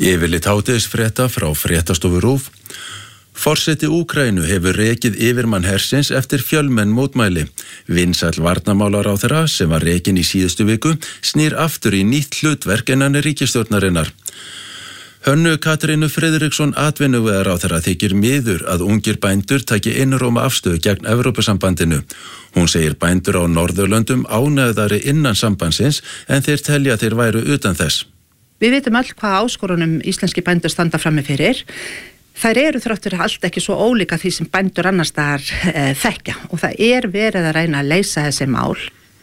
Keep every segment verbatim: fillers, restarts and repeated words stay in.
Yfirlit hádegisfrétta frá fréttastofu RÚV. Forseti Úkraínu hefur rekið yfirmann hersins eftir fjölmenn mótmæli. Vinsæll varnarmálaráðherra sem var rekinn í síðustu viku snýr aftur í nýtt hlutverk innan ríkisstjórnarinnar. Hönnu Katrínu Friðriksson atvinnuvegaráðherra þykir miður að ungir bændur taki einróma afstöðu gegn Evrópusambandinu. Hún segir bændur á Norðurlöndum ánægðari innan sambandsins en þeir telja þeir væru utan þess. Við vitum öll hvað áskorunum íslenski bændur standa frammi fyrir. Þær eru þráttur allt ekki svo ólíka því sem bændur annars staðar e, þekkja og það er verið að reyna að leysa þessi mál.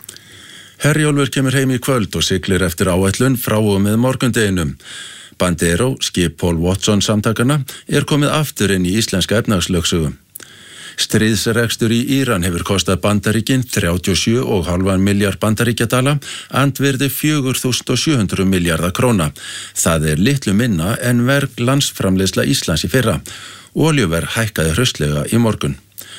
Herjólfur kemur heim í kvöld og siglir eftir áætlun frá og með morgundeginum. Bandero, skip Paul Watson samtakana, er komið aftur inn í íslenska efnahagslögsögu. Stríðsrekstur í Íran hefur kostað Bandaríkin þrjátíu og sjö komma fimm milljarða bandaríkjadala, andvirði fjögur þúsund sjö hundruð milljarða króna. Það er litlu minna en verg landsframleiðsla Íslands í fyrra. Olíuverð hækkaði hraustlega í morgun.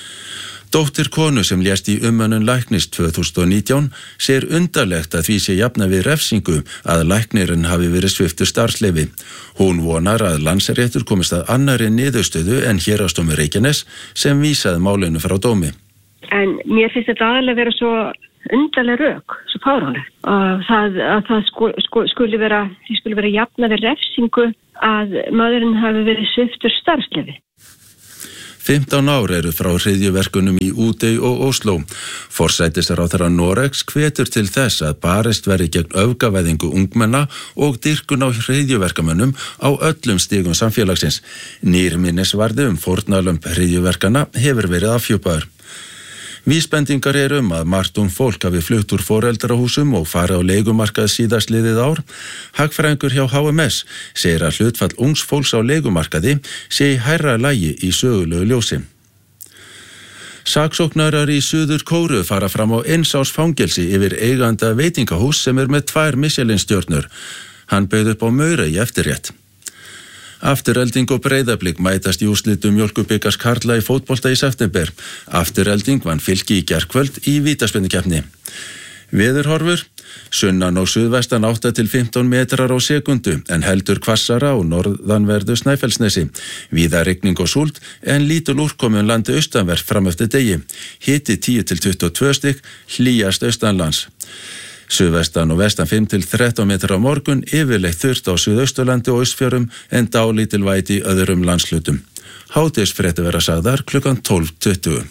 Dóttir konu sem lést í umönnun læknis tvö þúsund og nítján segir undarlegt að því sé jafna við refsingu að læknirinn hafi verið sviptur starfsleyfi. Hún vonar að Landsréttur komist að annarri niðurstöðu en Héraðsdómur Reykjaness sem vísaði málinu frá dómi. En mér finnst þetta aðalega vera svo undarleg rök, svo fáránlegt. Að það, að það sko, sko, skuli vera, því skuli vera jafna við refsingu að maðurinn hafi verið sviptur starfsleyfi. fimmtán ár eru frá hryðjuverkunum í Útey og Ósló. Forsætisráðherra Noregs hvetur til þess að barist verði gegn öfgavæðingu ungmenna og dýrkun á hryðjuverkamönnum á öllum stigum samfélagsins. Nýr minnisvarði um fórnarlömb hryðjuverkana hefur verið afhjúpaður. Vísbendingar er um að margt um fólk hafi flutt úr foreldrahúsum og farið á leigumarkað síðastliðið ár. Hagfræðingur hjá H M S segir að hlutfall ungs fólks á leigumarkaði sé í hærra lagi í sögulegu ljósi. Saksóknarar í Suður Kóreu fara fram á eins árs fangelsi yfir eiganda veitingahús sem er með tvær Michelin-stjörnur. Hann bauð upp á maura í eftirrétt. Afturelding og Breiðablik mætast í úrslitum Mjólkurbikars karla í fótbolta í september. Afturelding vann Fylki í gærkvöld í vítaspyrnukeppni. Veðurhorfur, sunnan og suðvestan átta til fimmtán metrar á sekundu en heldur hvassara á norðanverðu Snæfellsnesi. Víða rigning og súld en lítil úrkomu um landi austanvert fram eftir degi. Hiti tíu til tuttugu og tvö stig, hlýjast austanlands. Suðvestan og vestan fimm til þrettán metrar á morgun, yfirleitt þurrt á Suðausturlandi og Austfjörðum en dálítil væti í öðrum landslutum. Hádegisfréttir verða sagðar klukkan tólf tuttugu.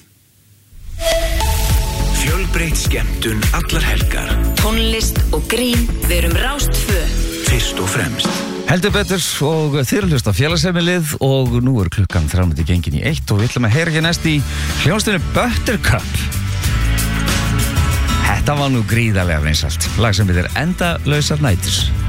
Fjölbreytt skemmtun allar helgar. Tónlist og grín, við erum Rás tvö. Fyrst og fremst. Heldur betur og þeir hlusta félagsheimilið og nú er klukkan þrjátíu gengin í eitt og við ætlum að heyra ekki næst í hljómsveitinni Buttercup. Þetta var nú gríðarlega vinsælt. Lag sem heitir Endalausar nætur.